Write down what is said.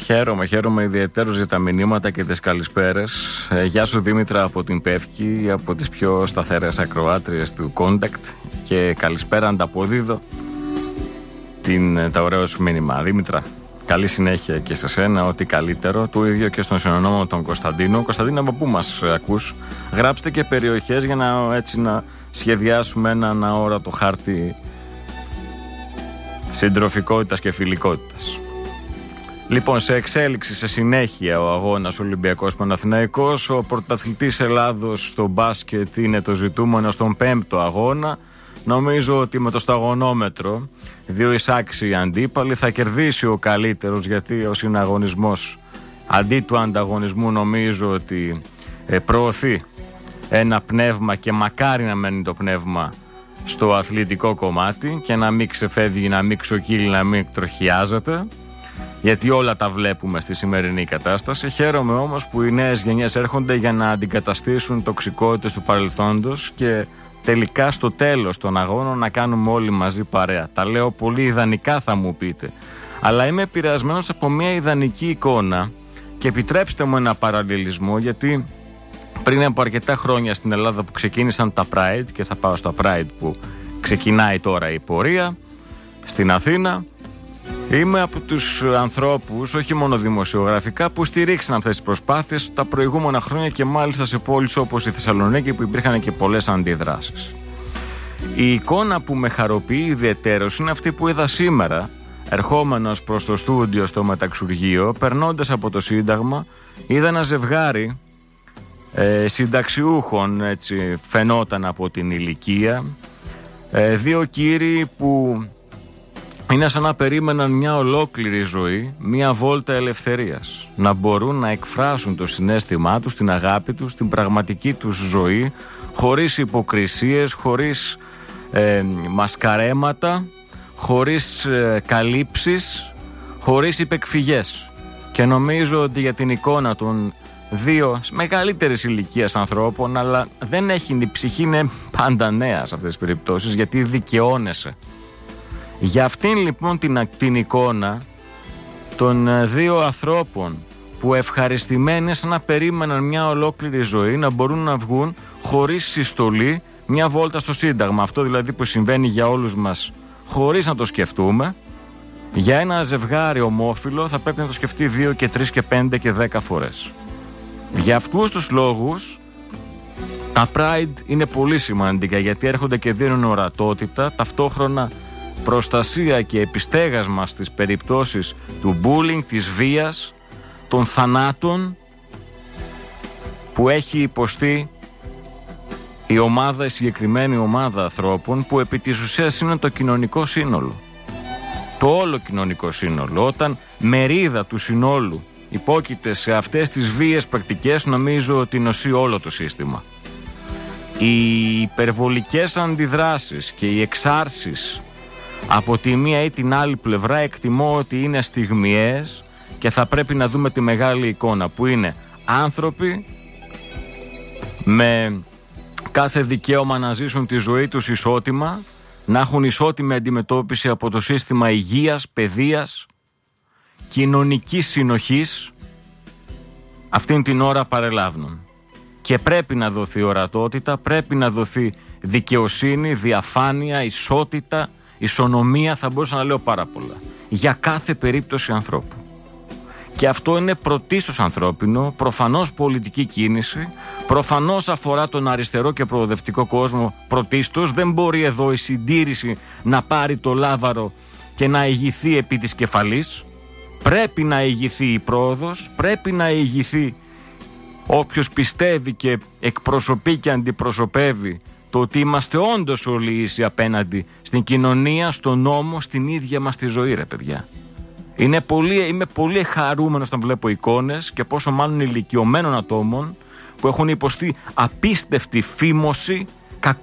Χαίρομαι ιδιαίτερως για τα μηνύματα και τις καλησπέρες. Γεια σου Δήμητρα από την Πεύκη, από τις πιο σταθερές ακροάτριες του Contact, και καλησπέρα ανταποδίδω τα ωραία σου μήνυμα. Δήμητρα, καλή συνέχεια και σε σένα, ό,τι καλύτερο. Το ίδιο και στον συνονόμο τον Κωνσταντίνο. Κωνσταντίνο, από πού μας ακούς? Γράψτε και περιοχές για να σχεδιάσουμε έναν αόρατο χάρτη συντροφικότητας και φιλικότητας. Λοιπόν, σε εξέλιξη, σε συνέχεια ο αγώνας Ολυμπιακός Παναθηναϊκός. Ο πρωταθλητής Ελλάδος στο μπάσκετ είναι το ζητούμενο στον 5ο αγώνα. Νομίζω ότι με το σταγονόμετρο, δύο εισάξιοι αντίπαλοι, θα κερδίσει ο καλύτερος, γιατί ο συναγωνισμός αντί του ανταγωνισμού νομίζω ότι προωθεί ένα πνεύμα, και μακάρι να μένει το πνεύμα στο αθλητικό κομμάτι και να μην ξεφεύγει, να μην ξοκύλει, να μην εκτροχιάζεται, γιατί όλα τα βλέπουμε στη σημερινή κατάσταση. Χαίρομαι όμως που οι νέες γενιές έρχονται για να αντικαταστήσουν τοξικότητες του παρελθόντος και τελικά στο τέλος των αγώνων να κάνουμε όλοι μαζί παρέα. Τα λέω πολύ ιδανικά, θα μου πείτε, αλλά είμαι επηρεασμένος από μια ιδανική εικόνα, και επιτρέψτε μου ένα παραλληλισμό, γιατί πριν από αρκετά χρόνια στην Ελλάδα που ξεκίνησαν τα Pride, και θα πάω στα Pride που ξεκινάει τώρα η πορεία στην Αθήνα, είμαι από τους ανθρώπους, όχι μόνο δημοσιογραφικά, που στηρίξαν αυτές τις προσπάθειες τα προηγούμενα χρόνια, και μάλιστα σε πόλεις όπως η Θεσσαλονίκη που υπήρχαν και πολλές αντιδράσεις. Η εικόνα που με χαροποιεί ιδιαιτέρως είναι αυτή που είδα σήμερα, ερχόμενος προς το στούντιο στο Μεταξουργείο, περνώντας από το Σύνταγμα. Είδα ένα ζευγάρι συνταξιούχων, έτσι φαινόταν από την ηλικία, δύο κύριοι που είναι σαν να περίμεναν μια ολόκληρη ζωή, μια βόλτα ελευθερίας, να μπορούν να εκφράσουν το συναίσθημά τους, την αγάπη τους, την πραγματική τους ζωή, χωρίς υποκρισίες, χωρίς μασκαρέματα, χωρίς καλύψεις, χωρίς υπεκφυγές. Και νομίζω ότι για την εικόνα των δύο μεγαλύτερης ηλικίας ανθρώπων, αλλά δεν έχει, η ψυχή είναι πάντα νέα σε αυτές τις περιπτώσεις, γιατί δικαιώνεσαι. Για αυτήν λοιπόν την εικόνα των δύο ανθρώπων που ευχαριστημένοι σαν να περίμεναν μια ολόκληρη ζωή να μπορούν να βγουν χωρίς συστολή μια βόλτα στο Σύνταγμα, αυτό δηλαδή που συμβαίνει για όλους μας χωρίς να το σκεφτούμε, για ένα ζευγάρι ομόφυλο θα πρέπει να το σκεφτεί 2 και 3 και 5 και 10 φορές. Για αυτούς τους λόγους τα Pride είναι πολύ σημαντικά, γιατί έρχονται και δίνουν ορατότητα, ταυτόχρονα προστασία και επιστέγασμα στις περιπτώσεις του bullying, της βίας, των θανάτων που έχει υποστεί η συγκεκριμένη ομάδα ανθρώπων, που επί της ουσίας είναι το κοινωνικό σύνολο. Το όλο κοινωνικό σύνολο. Όταν μερίδα του συνόλου υπόκειται σε αυτές τις βίες πρακτικές, νομίζω ότι νοσεί όλο το σύστημα. Οι υπερβολικές αντιδράσεις και οι εξάρσεις από τη μία ή την άλλη πλευρά εκτιμώ ότι είναι στιγμιαίες, και θα πρέπει να δούμε τη μεγάλη εικόνα, που είναι άνθρωποι με κάθε δικαίωμα να ζήσουν τη ζωή τους ισότιμα, να έχουν ισότιμη αντιμετώπιση από το σύστημα υγείας, παιδείας, κοινωνικής συνοχής. Αυτήν την ώρα παρελάβουν. Και πρέπει να δοθεί ορατότητα, πρέπει να δοθεί δικαιοσύνη, διαφάνεια, ισότητα, ισονομία, θα μπορούσα να λέω πάρα πολλά, για κάθε περίπτωση ανθρώπου. Και αυτό είναι πρωτίστως ανθρώπινο, προφανώς πολιτική κίνηση, προφανώς αφορά τον αριστερό και προοδευτικό κόσμο πρωτίστως. Δεν μπορεί εδώ η συντήρηση να πάρει το λάβαρο και να ηγηθεί επί της κεφαλής. Πρέπει να ηγηθεί η πρόοδος, πρέπει να ηγηθεί όποιος πιστεύει και εκπροσωπεί και αντιπροσωπεύει το ότι είμαστε όντως όλοι ίσοι απέναντι στην κοινωνία, στον νόμο, στην ίδια μας τη ζωή, ρε παιδιά. Είμαι πολύ χαρούμενος όταν βλέπω εικόνες, και πόσο μάλλον ηλικιωμένων ατόμων που έχουν υποστεί απίστευτη φήμωση